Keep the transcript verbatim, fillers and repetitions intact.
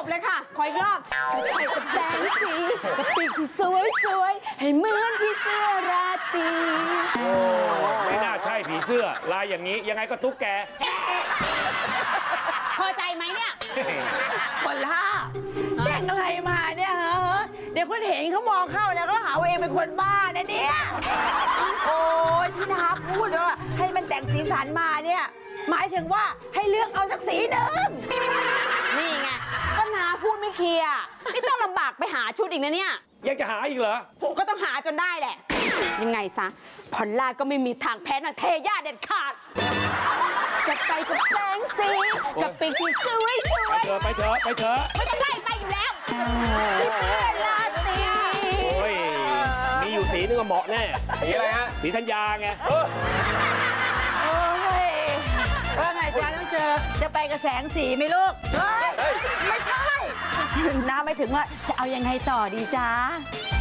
บเลยค่ะขออีกรอบไปกับแสงสีกับปีกที่สวยสวยให้เหมือนพี่เสื้อราตรีไม่น่าใช่ผีเสื้อลายอย่างนี้ยังไงก็ตุ๊กแกพอใจไหมเนี่ยคนล่าแต่งอะไรมาเนี่ยฮะเดี๋ยวคนเห็นเขามองเข้าแล้วก็หาว่าเองเป็นคนบ้านะเนี่ยโอ้ยที่ท้าพูดว่าให้มันแต่งสีสันมาเนี่ยหมายถึงว่าให้เลือกเอาสักสีหนึ่งนี่ไงก็น้าพูดไม่เคลียร์นี่ต้องลำบากไปหาชุดอีกนะเนี่ยยังจะหาอีกเหรอก็ต้องหาจนได้แหละยังไงซะพอลล่าก็ไม่มีทางแพ้นะเทย่าเด็ดขาดจะไปกับแสงสีกับปีกที่สวยสวยไปเถอะไปเถอะไปเถอะไม่ต้องไล่ไปอยู่แล้วพี่เสื้อราตรีโอ้ยมีอยู่สีนึงก็เหมาะแน่สีอะไรฮะสีธัญญาไงโอ้ยว่าไงจ๊ะน้องเจอจะไปกับแสงสีไหมลูกเฮ้ยไม่ใช่น้าไม่ถึงว่าจะเอายังไงต่อดีจ๊ะ